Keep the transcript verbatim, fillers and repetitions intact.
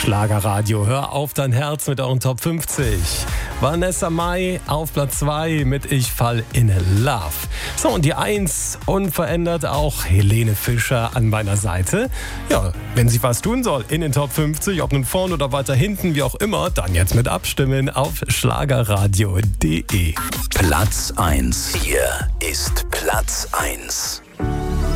Schlagerradio. Hör auf dein Herz mit euren Top fünfzig. Vanessa Mai auf Platz zwei mit Ich fall in Love. So, und die eins unverändert auch Helene Fischer an meiner Seite. Ja, wenn sie was tun soll in den Top fünfzig, ob nun vorne oder weiter hinten, wie auch immer, dann jetzt mit abstimmen auf schlagerradio punkt de. Platz eins. Hier ist Platz eins.